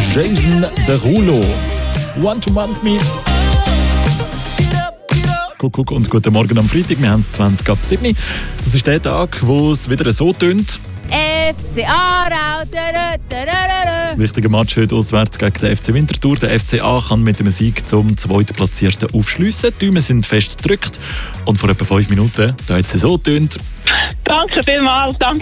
Jason Derulo. Want to Want Me. Kuckuck und guten Morgen am Freitag. Wir haben es 20 ab 7. Das ist der Tag, wo es wieder so tönt. FC Aarau. Wichtiger Match heute auswärts gegen den FC Winterthur. Der FCA kann mit dem Sieg zum Zweitplatzierten aufschliessen. Die Däume sind fest gedrückt. Und vor etwa 5 Minuten, da hat es so tönt. Danke vielmals. Danke.